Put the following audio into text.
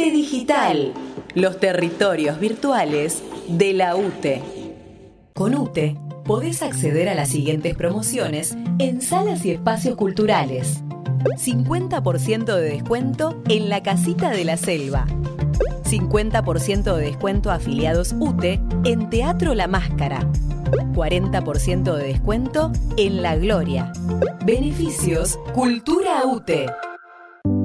UTE Digital, los territorios virtuales de la UTE. Con UTE podés acceder a las siguientes promociones en salas y espacios culturales. 50% de descuento en la Casita de la Selva. 50% de descuento a afiliados UTE en Teatro La Máscara. 40% de descuento en La Gloria. Beneficios Cultura UTE.